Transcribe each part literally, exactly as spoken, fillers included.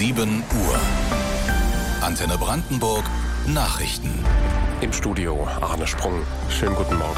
sieben Uhr. Antenne Brandenburg Nachrichten. Im Studio Arne Sprung. Schönen guten Morgen.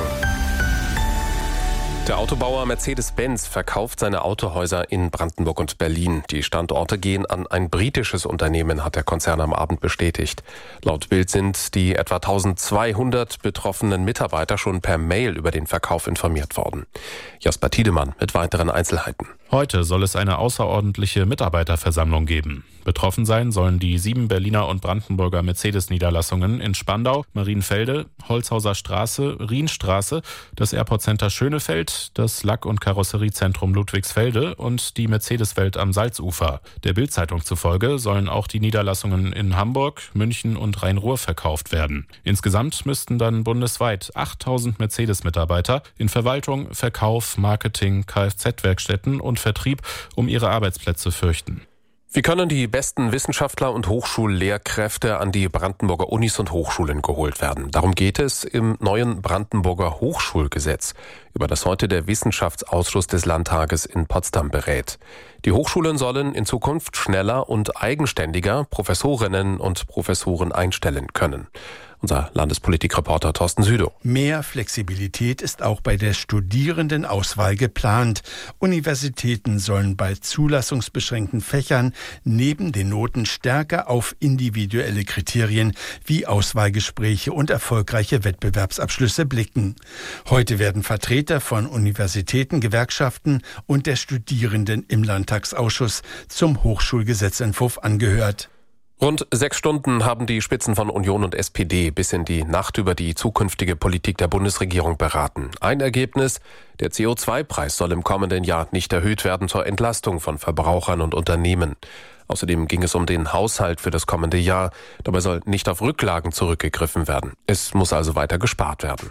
Der Autobauer Mercedes-Benz verkauft seine Autohäuser in Brandenburg und Berlin. Die Standorte gehen an ein britisches Unternehmen, hat der Konzern am Abend bestätigt. Laut Bild sind die etwa eintausendzweihundert betroffenen Mitarbeiter schon per Mail über den Verkauf informiert worden. Jasper Tiedemann mit weiteren Einzelheiten. Heute soll es eine außerordentliche Mitarbeiterversammlung geben. Betroffen sein sollen die sieben Berliner und Brandenburger Mercedes-Niederlassungen in Spandau, Marienfelde, Holzhauser Straße, Rienstraße, das Airport Center Schönefeld, das Lack- und Karosseriezentrum Ludwigsfelde und die Mercedes-Welt am Salzufer. Der Bild-Zeitung zufolge sollen auch die Niederlassungen in Hamburg, München und Rhein-Ruhr verkauft werden. Insgesamt müssten dann bundesweit achttausend Mercedes-Mitarbeiter in Verwaltung, Verkauf, Marketing, Kfz-Werkstätten und Vertrieb um ihre Arbeitsplätze fürchten. Wie können die besten Wissenschaftler und Hochschullehrkräfte an die Brandenburger Unis und Hochschulen geholt werden? Darum geht es im neuen Brandenburger Hochschulgesetz, über das heute der Wissenschaftsausschuss des Landtages in Potsdam berät. Die Hochschulen sollen in Zukunft schneller und eigenständiger Professorinnen und Professoren einstellen können. Unser Landespolitikreporter Thorsten Südow. Mehr Flexibilität ist auch bei der Studierendenauswahl geplant. Universitäten sollen bei zulassungsbeschränkten Fächern neben den Noten stärker auf individuelle Kriterien wie Auswahlgespräche und erfolgreiche Wettbewerbsabschlüsse blicken. Heute werden Vertreter von Universitäten, Gewerkschaften und der Studierenden im Landtagsausschuss zum Hochschulgesetzentwurf angehört. Rund sechs Stunden haben die Spitzen von Union und S P D bis in die Nacht über die zukünftige Politik der Bundesregierung beraten. Ein Ergebnis: Der C O zwei Preis soll im kommenden Jahr nicht erhöht werden zur Entlastung von Verbrauchern und Unternehmen. Außerdem ging es um den Haushalt für das kommende Jahr. Dabei soll nicht auf Rücklagen zurückgegriffen werden. Es muss also weiter gespart werden.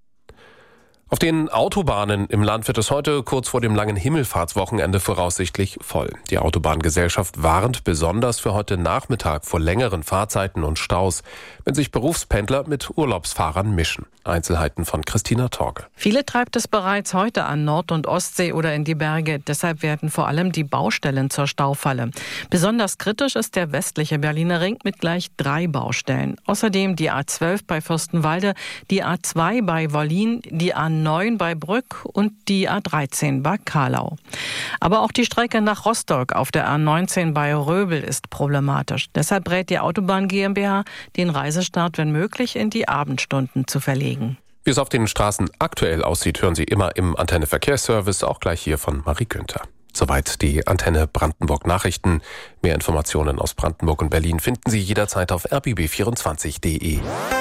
Auf den Autobahnen im Land wird es heute kurz vor dem langen Himmelfahrtswochenende voraussichtlich voll. Die Autobahngesellschaft warnt besonders für heute Nachmittag vor längeren Fahrzeiten und Staus, wenn sich Berufspendler mit Urlaubsfahrern mischen. Einzelheiten von Christina Torge. Viele treibt es bereits heute an Nord- und Ostsee oder in die Berge. Deshalb werden vor allem die Baustellen zur Staufalle. Besonders kritisch ist der westliche Berliner Ring mit gleich drei Baustellen. Außerdem die A zwölf bei Fürstenwalde, die A zwei bei Wollin, die A neun bei Brück und die A dreizehn bei Karlau. Aber auch die Strecke nach Rostock auf der A neunzehn bei Röbel ist problematisch. Deshalb rät die Autobahn GmbH, den Reisestart, wenn möglich, in die Abendstunden zu verlegen. Wie es auf den Straßen aktuell aussieht, hören Sie immer im Antenne Verkehrsservice, auch gleich hier von Marie Günther. Soweit die Antenne Brandenburg Nachrichten. Mehr Informationen aus Brandenburg und Berlin finden Sie jederzeit auf r b b vierundzwanzig punkt d e.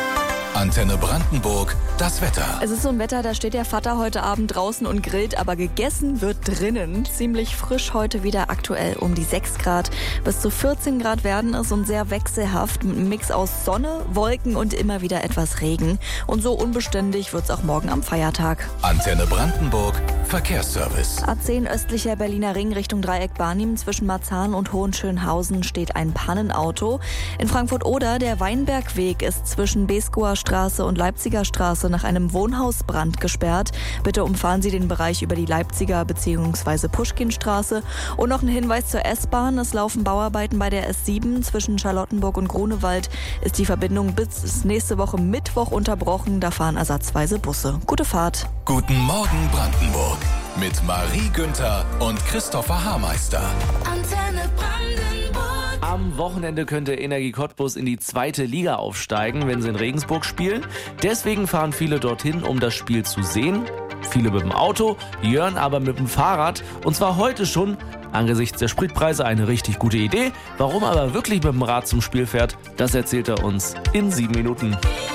Antenne Brandenburg, das Wetter. Es ist so ein Wetter, da steht der Vater heute Abend draußen und grillt, aber gegessen wird drinnen. Ziemlich frisch heute wieder, aktuell um die sechs Grad. Bis zu vierzehn Grad werden es und sehr wechselhaft mit einem Mix aus Sonne, Wolken und immer wieder etwas Regen. Und so unbeständig wird es auch morgen am Feiertag. Antenne Brandenburg, Verkehrsservice. A zehn östlicher Berliner Ring Richtung Dreieck Barnim. Zwischen Marzahn und Hohenschönhausen steht ein Pannenauto. In Frankfurt-Oder der Weinbergweg ist zwischen Beeskower Straße und Leipziger Straße nach einem Wohnhausbrand gesperrt. Bitte umfahren Sie den Bereich über die Leipziger bzw. Puschkinstraße. Und noch ein Hinweis zur S-Bahn. Es laufen Bauarbeiten bei der S sieben. Zwischen Charlottenburg und Grunewald ist die Verbindung bis nächste Woche Mittwoch unterbrochen. Da fahren ersatzweise Busse. Gute Fahrt. Guten Morgen Brandenburg mit Marie Günther und Christopher Haarmeister. Antenne Brandenburg. Am Wochenende könnte Energie Cottbus in die zweite Liga aufsteigen, wenn sie in Regensburg spielen. Deswegen fahren viele dorthin, um das Spiel zu sehen. Viele mit dem Auto, Jörn aber mit dem Fahrrad. Und zwar heute schon. Angesichts der Spritpreise eine richtig gute Idee. Warum aber wirklich mit dem Rad zum Spiel fährt, das erzählt er uns in sieben Minuten.